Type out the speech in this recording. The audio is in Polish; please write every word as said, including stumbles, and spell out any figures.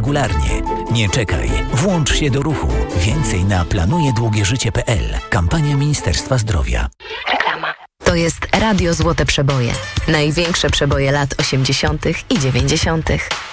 regularnie. Nie czekaj. Włącz się do ruchu. Więcej na planuje długie życie kropka p l. Kampania Ministerstwa Zdrowia. Reklama. To jest Radio Złote Przeboje. Największe przeboje lat osiemdziesiątych i dziewięćdziesiątych.